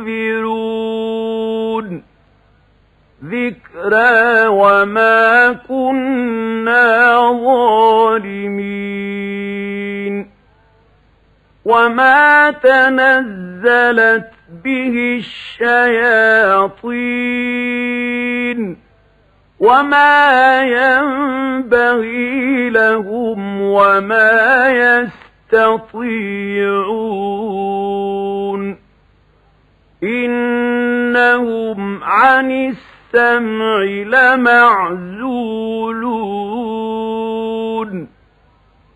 لننذرون ذكرى وما كنا ظالمين وما تنزلت به الشياطين وما ينبغي لهم وما يستطيعون إنهم عن السمع لمعزولون